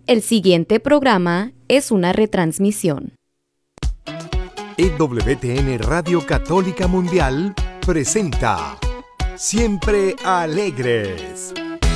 El siguiente programa es una retransmisión. EWTN Radio Católica Mundial presenta Siempre Alegres.